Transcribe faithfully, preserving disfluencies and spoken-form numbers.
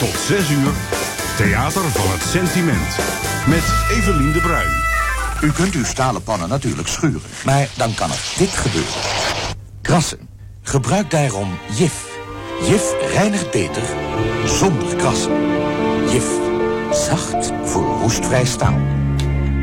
Tot zes uur, Theater van het Sentiment. Met Evelien de Bruin. U kunt uw stalen pannen natuurlijk schuren, maar dan kan er dit gebeuren. Krassen. Gebruik daarom Jif. Jif reinigt beter zonder krassen. Jif. Zacht voor roestvrij staal.